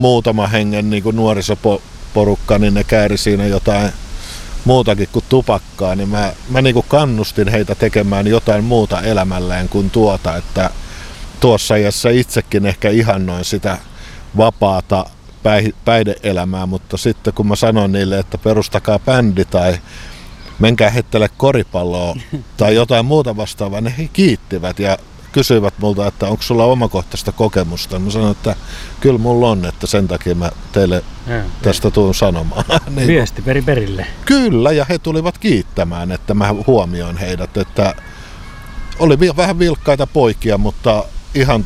muutama hengen niin kuin nuorisoporukka, niin ne kääri siinä jotain muutakin kuin tupakkaa, niin mä niin kuin kannustin heitä tekemään jotain muuta elämälleen kuin tuota, että tuossa iässä itsekin ehkä ihannoin sitä vapaata päihde-elämää, mutta sitten kun mä sanoin niille, että perustakaa bändi tai menkää heittele koripalloa tai jotain muuta vastaavaa, ne he kiittivät ja kysyivät multa, että onko sulla omakohtaista kokemusta. Mä sanoin, että kyllä mulla on, että sen takia mä teille tästä tuun sanomaan. Niin, viesti perille. Kyllä, ja he tulivat kiittämään, että mä huomioin heidät, että oli vähän vilkkaita poikia, mutta ihan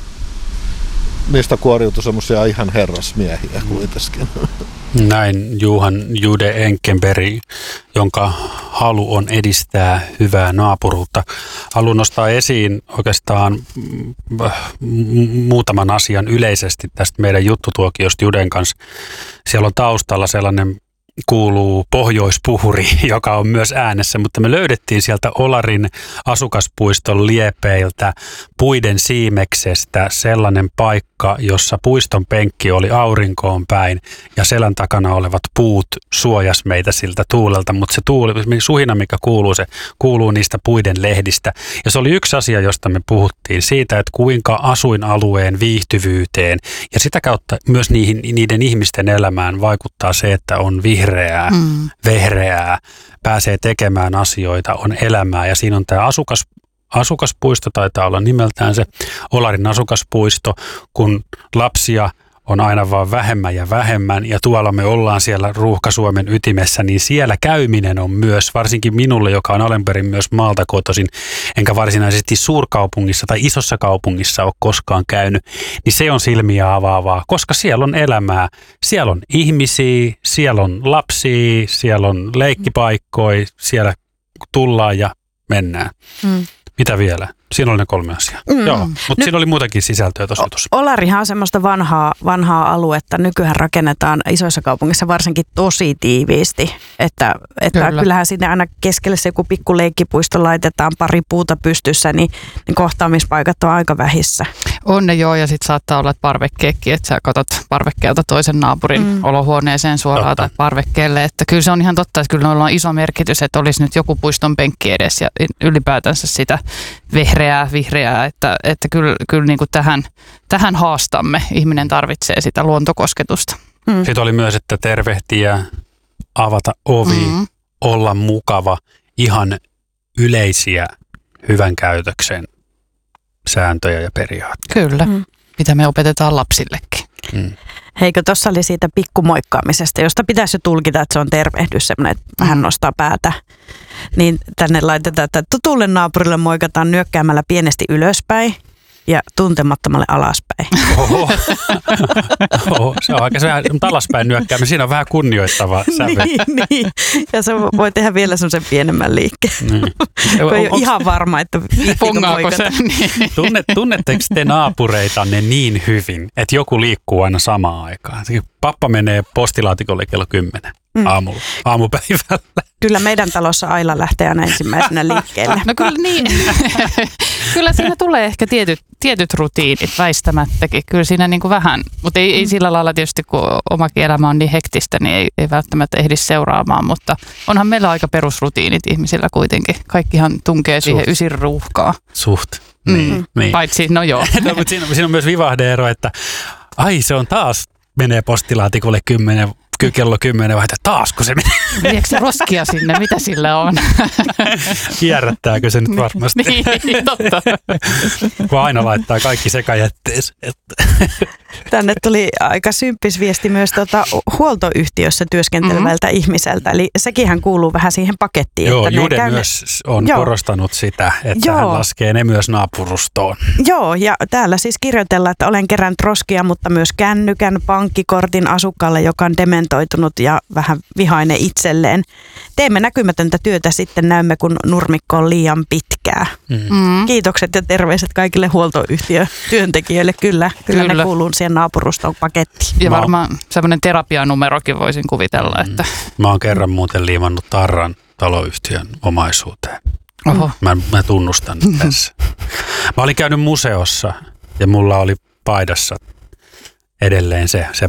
niistä kuoriutui semmoisia ihan herrasmiehiä kuitenkin. Näin Johan Jude Enkenberg, jonka halu on edistää hyvää naapuruutta. Haluan nostaa esiin oikeastaan muutaman asian yleisesti tästä meidän juttutuokiosta Juden kanssa. Siellä on taustalla sellainen kuuluu pohjoispuhuri, joka on myös äänessä, mutta me löydettiin sieltä Olarin asukaspuiston liepeiltä puiden siimeksestä sellainen paikka, jossa puiston penkki oli aurinkoon päin ja selän takana olevat puut suojas meitä siltä tuulelta, mutta se tuuli, suhina mikä kuuluu, se kuuluu niistä puiden lehdistä. Ja se oli yksi asia, josta me puhuttiin siitä, että kuinka asuinalueen viihtyvyyteen ja sitä kautta myös niiden ihmisten elämään vaikuttaa se, että on vihreää, vehreää, pääsee tekemään asioita, on elämää ja siinä on tämä asukaspuisto, taitaa olla nimeltään se Olarin asukaspuisto, kun lapsia on aina vaan vähemmän ja vähemmän ja tuolla me ollaan siellä Ruuhka-Suomen ytimessä, niin siellä käyminen on myös, varsinkin minulle, joka on alun perin myös maalta kotoisin, enkä varsinaisesti suurkaupungissa tai isossa kaupungissa ole koskaan käynyt, niin se on silmiä avaavaa, koska siellä on elämää, siellä on ihmisiä, siellä on lapsia, siellä on leikkipaikkoja, siellä tullaan ja mennään. Mitä vielä? Siinä oli ne 3 asiaa. Joo, mutta siinä oli muutakin sisältöä tuossa jutussa. Olarihan on semmoista vanhaa aluetta. Nykyään rakennetaan isoissa kaupungissa varsinkin tosi tiiviisti. Että kyllähän sinne aina keskelle se joku pikku leikkipuisto laitetaan, pari puuta pystyssä, niin kohtaamispaikat on aika vähissä. On ne joo, ja sitten saattaa olla parvekkeekki, että sä katsot parvekkeelta toisen naapurin olohuoneeseen suoraan tai parvekkeelle. Että kyllä se on ihan totta, että kyllä on iso merkitys, että olisi nyt joku puiston penkki edes ja ylipäätänsä sitä vihreää, että kyllä niin kuin tähän haastamme. Ihminen tarvitsee sitä luontokosketusta. Sitten oli myös, että tervehtiä, avata ovi, olla mukava, ihan yleisiä hyvän käytöksen sääntöjä ja periaatteita. Kyllä, mitä me opetetaan lapsillekin. Heikö, tuossa oli siitä pikkumoikkaamisesta, josta pitäisi jo tulkita, että se on tervehdys, semmoinen, että vähän nostaa päätä. Niin tänne laitetaan, että tutulle naapurille moikataan nyökkäämällä pienesti ylöspäin ja tuntemattomalle alaspäin. Se on oikein alaspäin nyökkääminen. Siinä on vähän kunnioittava sävy. niin. Ja se voi tehdä vielä semmoisen pienemmän liikkeen. Kun ei ole ihan varma, että viittikö moikata. Tunnetteko te naapureitanne niin hyvin, että joku liikkuu aina samaan aikaan? Pappa menee postilaatikolle kello 10 aamupäivällä. Kyllä meidän talossa Aila lähtee aina ensimmäisenä liikkeelle. No kyllä niin. Kyllä siinä tulee ehkä tietyt rutiinit väistämättäkin. Kyllä siinä niin kuin vähän, mutta ei sillä lailla tietysti, kun omakin elämä on niin hektistä, niin ei välttämättä ehdi seuraamaan. Mutta onhan meillä aika perusrutiinit ihmisillä kuitenkin. Kaikkihan tunkee siihen ysin ruuhkaa. Suht. Niin. Paitsi, no joo. No, mutta siinä on myös vivahde-ero, että se on taas menee postilaatikolle kello 10 vai taasko se menee? Viekö se roskia sinne? Mitä sillä on? Kierrättääkö se nyt varmasti? Niin, totta. Kun aina laittaa kaikki sekajätteeseen. Tänne tuli aika symppis viesti myös huoltoyhtiössä työskentelevältä ihmiseltä. Eli sekinhän kuuluu vähän siihen pakettiin. Joo, että Jude myös on korostanut sitä, että hän laskee ne myös naapurustoon. Joo, ja täällä siis kirjoitellaan, että olen kerännyt roskia, mutta myös kännykän, pankkikortin asukkaalle, joka on dementoitunut ja vähän vihainen itselleen. Teemme näkymätöntä työtä, sitten näemme, kun nurmikko on liian pitkää. Kiitokset ja terveiset kaikille huoltoyhtiötyöntekijöille. Kyllä ne kuuluu siihen naapuruston pakettiin. Ja varmaan semmoinen terapianumerokin voisin kuvitella. Että. Mä oon kerran muuten liimannut tarran taloyhtiön omaisuuteen. Oho. Mä tunnustan tässä. Mä olin käynyt museossa ja mulla oli paidassa edelleen se